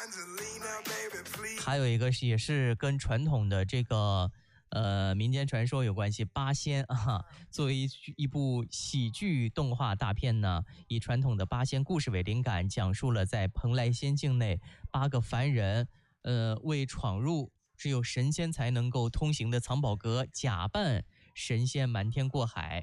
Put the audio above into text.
还有一个也是跟传统的这个民间传说有关系，八仙啊，作为一部喜剧动画大片呢，以传统的八仙故事为灵感，讲述了在蓬莱仙境内8个凡人为闯入只有神仙才能够通行的藏宝阁，假扮神仙瞒天过海。